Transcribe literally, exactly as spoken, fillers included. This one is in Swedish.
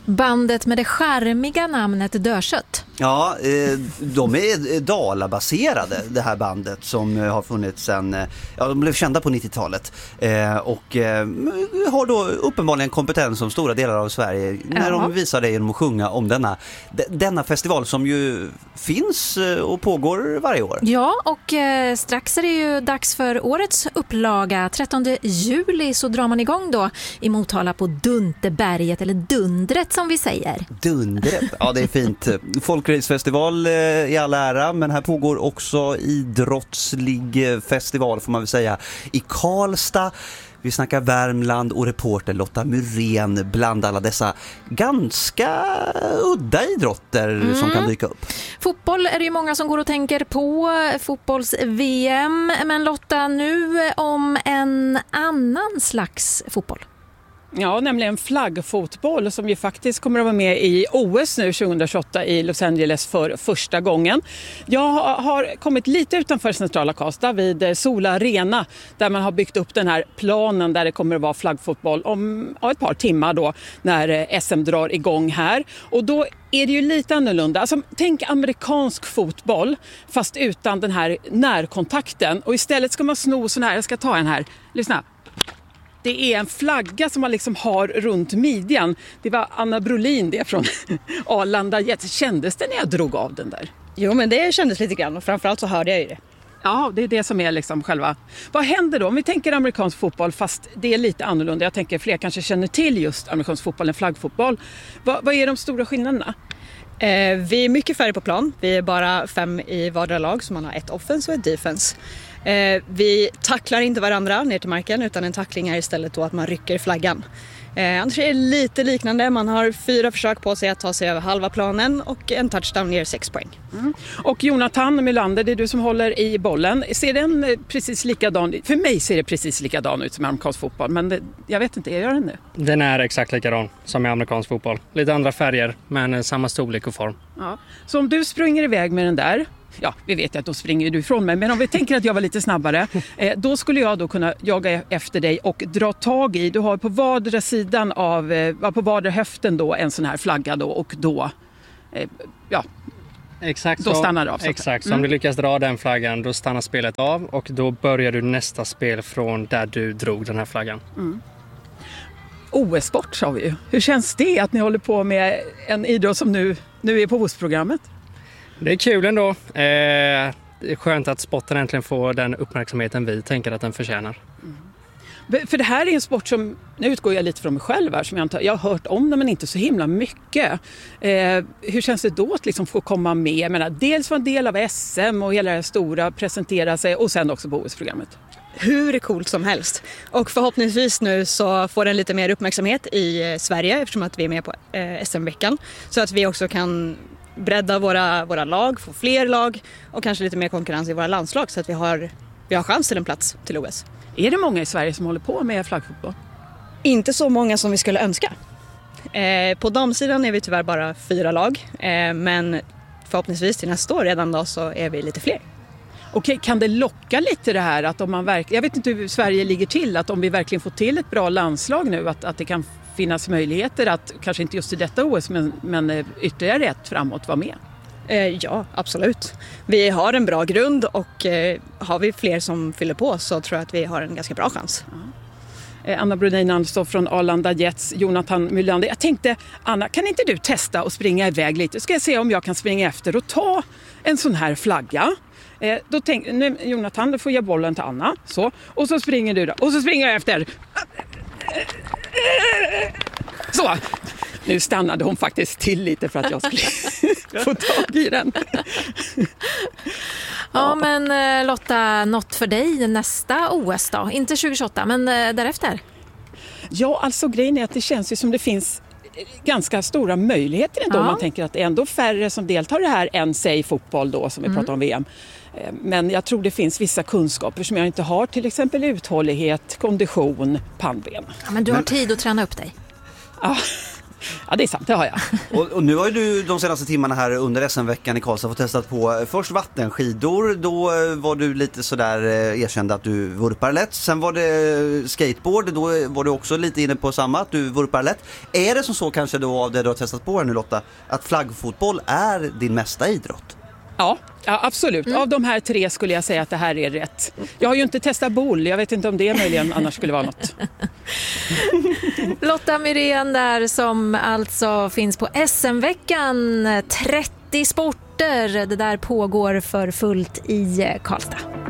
Bandet med det charmiga namnet Dödkött. Ja, de är Dala-baserade, det här bandet som har funnits sedan, ja, de blev kända på nittiotalet och har då uppenbarligen kompetens som stora delar av Sverige när ja. de visar det genom att sjunga om denna, denna festival som ju finns och pågår varje år. Ja, och eh, strax är det ju dags för årets upplaga. trettonde juli så drar man igång då i Motala på Dunterberget, eller Dundret som vi säger. Dundret, ja det är fint. Folkrace-festival i all ära, men här pågår också idrottslig festival får man väl säga i Karlstad. Vi snackar Värmland och reporter Lotta Myrén bland alla dessa ganska udda idrotter mm. som kan dyka upp. Fotboll är det ju många som går och tänker på, fotbolls-V M. Men Lotta, nu om en annan slags fotboll. Ja, nämligen flaggfotboll som ju faktiskt kommer att vara med i O S nu tjugohundratjugoåtta i Los Angeles för första gången. Jag har kommit lite utanför centrala Karlstad vid Sola Arena där man har byggt upp den här planen där det kommer att vara flaggfotboll om ja, ett par timmar då när S M drar igång här. Och då är det ju lite annorlunda. Alltså, tänk amerikansk fotboll fast utan den här närkontakten. Och istället ska man sno sån här, jag ska ta en här, lyssna. Det är en flagga som man liksom har runt midjan. Det var Anna Brolin det från Arlanda Jets. Kändes det när jag drog av den där? Jo, men det kändes lite grann och framförallt så hörde jag ju det. Ja, det är det som är liksom själva. Vad händer då om vi tänker amerikansk fotboll fast det är lite annorlunda? Jag tänker fler kanske känner till just amerikansk fotboll än flaggfotboll. Vad, vad är de stora skillnaderna? Eh, vi är mycket färre på plan. Vi är bara fem i vardera lag så man har ett offense och ett defense. Eh, vi tacklar inte varandra ner till marken utan en tackling är istället då att man rycker flaggan. Eh, annars är det lite liknande. Man har fyra försök på sig att ta sig över halva planen och en touchdown ger sex poäng. Mm. Och Jonathan Melander, det är du som håller i bollen. Ser den precis likadan? För mig ser det precis likadan ut som amerikansk fotboll, men det, jag vet inte, gör den det? Den är exakt likadan som i amerikansk fotboll. Lite andra färger, men samma storlek och form. Ja. Så om du springer iväg med den där, ja, vi vet ju att då springer du ifrån mig, men om vi tänker att jag var lite snabbare, eh, då skulle jag då kunna jaga efter dig och dra tag i, du har på vardera sidan av, eh, på vardera höften då en sån här flagga då och då, eh, ja, exakt då så, stannar det av. Exakt, mm. om du lyckas dra den flaggan, då stannar spelet av och då börjar du nästa spel från där du drog den här flaggan. Mm. O S-sport sa vi ju. Hur känns det att ni håller på med en idrott som nu, nu är på O S-programmet? Det är kul ändå. Eh, det är skönt att sporten äntligen får den uppmärksamheten vi tänker att den förtjänar. Mm. För det här är en sport som, nu utgår jag lite från mig själv här, som jag, inte, jag har hört om den men inte så himla mycket. Eh, hur känns det då att liksom få komma med? Jag menar, dels vara en del av S M och hela det stora, presentera sig och sen också på O S-programmet. Hur coolt som helst. Och förhoppningsvis nu så får den lite mer uppmärksamhet i Sverige eftersom att vi är med på eh, S M-veckan. Så att vi också kan bredda våra, våra lag, få fler lag och kanske lite mer konkurrens i våra landslag så att vi har, vi har chans till en plats till O S. Är det många i Sverige som håller på med flaggfotboll? Inte så många som vi skulle önska. Eh, på damsidan är vi tyvärr bara fyra lag, eh, men förhoppningsvis till nästa år redan då så är vi lite fler. Okej, kan det locka lite det här att om man verkligen, jag vet inte hur Sverige ligger till, att om vi verkligen får till ett bra landslag nu, att, att det kan finnas möjligheter att, kanske inte just i detta O S, men, men ytterligare ett framåt vara med? Eh, ja, absolut. Vi har en bra grund och eh, har vi fler som fyller på så tror jag att vi har en ganska bra chans. Ja. Eh, Anna Brodin alltså från Arlanda Jets, Jonathan Melander. Jag tänkte, Anna, kan inte du testa och springa iväg lite? Ska jag se om jag kan springa efter och ta en sån här flagga. Eh, då tänk, nu, Jonathan, då får jag bollen till Anna. Så. Och så springer du då. Och så springer jag efter. Så. Nu stannade hon faktiskt till lite för att jag skulle få tag i den. Ja, men Lotta, något för dig nästa O S då? Inte tjugohundratjugoåtta, men därefter? Ja, alltså grejen är att det känns ju som det finns ganska stora möjligheter ändå. Ja. Man tänker att det är ändå färre som deltar i det här än sig fotboll då som vi mm. pratar om V M. Men jag tror det finns vissa kunskaper som jag inte har, till exempel uthållighet, kondition, pannben. Ja, men du har tid att träna upp dig. Ja. Ja, det är sant, det har jag. Och, och nu har ju du de senaste timmarna här under S M-veckan i Karlstad fått testat på först vattenskidor. Då var du lite sådär erkände att du vurpar lätt. Sen var det skateboard, då var du också lite inne på samma, att du vurpar lätt. Är det som så kanske då av det du har testat på här nu Lotta, att flaggfotboll är din mesta idrott? Ja, ja absolut. Mm. Av de här tre skulle jag säga att det här är rätt. Jag har ju inte testat boll, jag vet inte om det möjligen annars skulle vara något. Lotta Myrén där som alltså finns på S M-veckan. trettio sporter, det där pågår för fullt i Karlstad.